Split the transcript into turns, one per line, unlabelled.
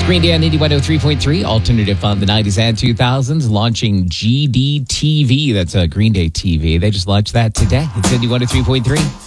Green Day on 103.3, alternative on the 90s and 2000s, launching GDTV. That's Green Day TV. They just launched that today. It's 103.3.